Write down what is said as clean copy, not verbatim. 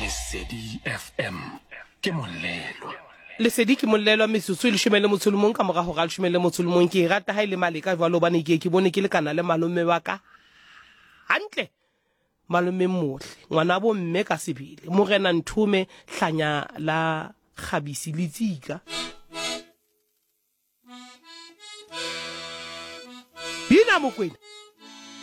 Lesedi FM ke molelo. Lesedi ke molelo metsotso le shumele motholomong ka morago ga le shumele motholomong ke rata ha ile maleka jwalo bane ke bone ke le kana le malome wa ka hantle malome mohle ngwana bo mme ka sebele morena Nthume hlanya la Khabisi le Tsika Bina Mokwena